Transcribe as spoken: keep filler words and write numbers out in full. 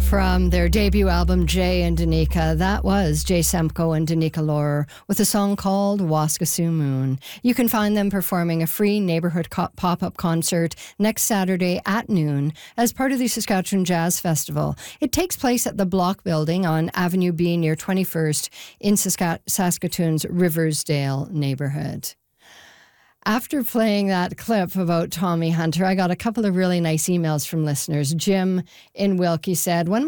From their debut album, Jay and Danica, that was Jay Semko and Danica Laurer with a song called Waskasiu Moon. You can find them performing a free neighborhood co- pop-up concert next Saturday at noon as part of the Saskatchewan Jazz Festival. It takes place at the Block Building on Avenue B near twenty-first in Sask- Saskatoon's Riversdale neighborhood. After playing that clip about Tommy Hunter, I got a couple of really nice emails from listeners. Jim in Wilkie said, "One